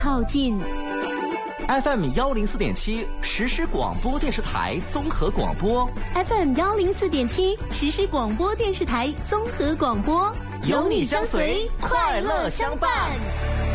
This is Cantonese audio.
靠近。 FM 104.7实时广播电视台综合广播。 FM 104.7实时广播电视台综合广播， 有你相随，快乐相伴。